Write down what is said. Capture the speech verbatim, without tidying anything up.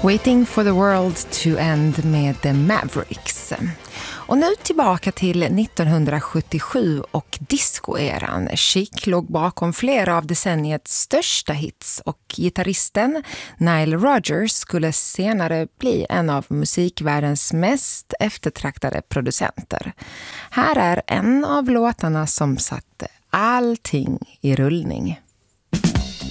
Waiting for the world to end med The Mavericks. Och nu tillbaka till nittonhundrasjuttiosju och discoeran. Chic låg bakom flera av decenniets största hits och gitarristen Nile Rodgers skulle senare bli en av musikvärldens mest eftertraktade producenter. Här är en av låtarna som satte allting i rullning.